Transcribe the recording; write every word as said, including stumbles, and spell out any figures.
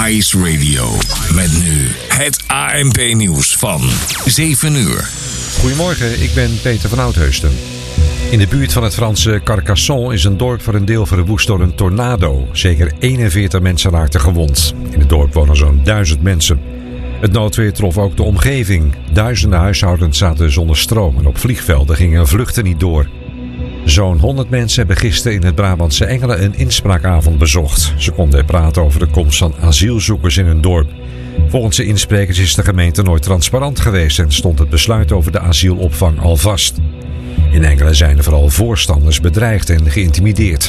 Ice Radio. Met nu het A N P-nieuws van zeven uur. Goedemorgen, ik ben Peter van Oudheusden. In de buurt van het Franse Carcassonne is een dorp voor een deel verwoest door een tornado. Zeker eenenveertig mensen raakten gewond. In het dorp wonen zo'n duizend mensen. Het noodweer trof ook de omgeving. Duizenden huishoudens zaten zonder stroom en op vliegvelden gingen vluchten niet door. Zo'n honderd mensen hebben gisteren in het Brabantse Engelen een inspraakavond bezocht. Ze konden praten over de komst van asielzoekers in hun dorp. Volgens de insprekers is de gemeente nooit transparant geweest en stond het besluit over de asielopvang al vast. In Engelen zijn er vooral voorstanders bedreigd en geïntimideerd.